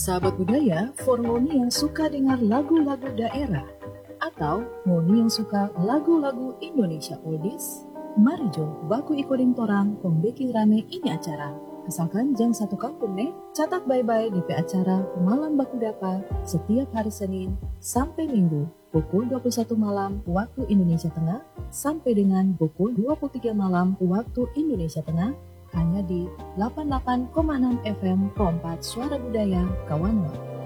Sahabat budaya, for ngoni yang suka dengar lagu-lagu daerah atau ngoni yang suka lagu-lagu Indonesia oldies, mari jo baku ikutin torang pembeki rame ini acara. Asalkan jang satu kampung nih, catat bye-bye DP acara Malam Baku Dapa setiap hari Senin sampai Minggu pukul 21 malam waktu Indonesia Tengah sampai dengan pukul 23 malam waktu Indonesia Tengah hanya di 88,6 FM Kompas Suara Budaya Kawanwa.